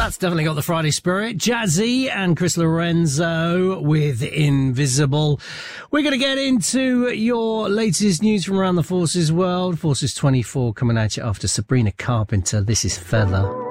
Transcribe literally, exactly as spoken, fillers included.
That's definitely got the Friday spirit. Jazzy and Chris Lorenzo with Invisible. We're going to get into your latest news from around the Forces world. Forces twenty-four coming at you after Sabrina Carpenter. This is Feather.